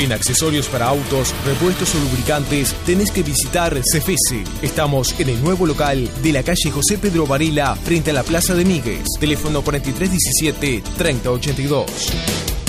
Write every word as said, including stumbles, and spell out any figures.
En accesorios para autos, repuestos o lubricantes, tenés que visitar Cefese. Estamos en el nuevo local de la calle José Pedro Varela, frente a la Plaza de Míguez. Teléfono cuarenta y tres diecisiete, treinta ochenta y dos.